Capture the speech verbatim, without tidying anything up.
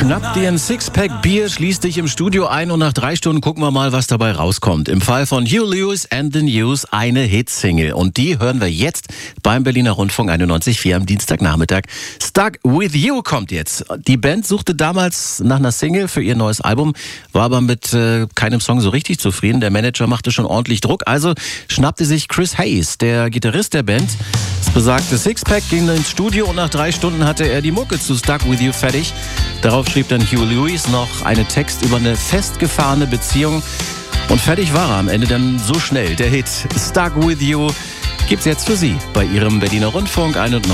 Schnapp dir ein Sixpack Bier, schließ dich im Studio ein und nach drei Stunden gucken wir mal, was dabei rauskommt. Im Fall von Huey Lewis and the News eine Hitsingle. Und die hören wir jetzt beim Berliner Rundfunk einundneunzig Komma vier am Dienstagnachmittag. Stuck With You kommt jetzt. Die Band suchte damals nach einer Single für ihr neues Album, war aber mit äh, keinem Song so richtig zufrieden. Der Manager machte schon ordentlich Druck, also schnappte sich Chris Hayes, der Gitarrist der Band. Das besagte Sixpack ging ins Studio und nach drei Stunden hatte er die Mucke zu Stuck With You fertig. Darauf schrieb dann Huey Lewis noch einen Text über eine festgefahrene Beziehung. Und fertig war er am Ende dann so schnell. Der Hit Stuck With You gibt's jetzt für Sie bei Ihrem Berliner Rundfunk einundneunzig.